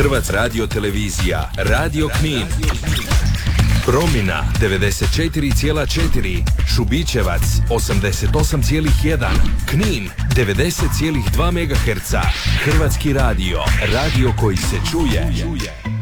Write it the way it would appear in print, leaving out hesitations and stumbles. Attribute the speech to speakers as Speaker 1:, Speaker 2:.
Speaker 1: Hrvatska radiotelevizija, Radio Knin. Promina 94,4, Šubićevac 88,1, Knin 90,2 MHz. Hrvatski radio, radio koji se čuje.